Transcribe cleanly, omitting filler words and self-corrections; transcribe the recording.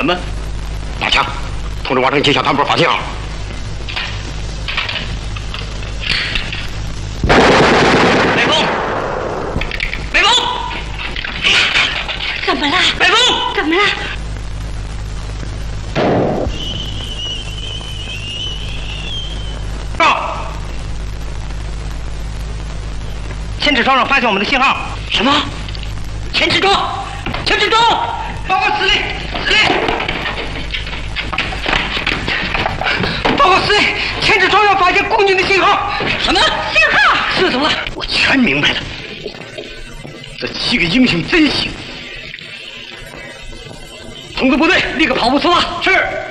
什么？ 大强，通知王成接向团部发信号。 白峰，白峰， 怎么了？ 白峰， 怎么了？ 到。千尺桩上发现我们的信号。什么？千尺桩，千尺桩！报告司令，司令！报告司令，千尺桩上发现共军的信号。什么信号？是怎么了？ 我全明白了。这7个英雄真行！通知部队，立刻跑步出发。是。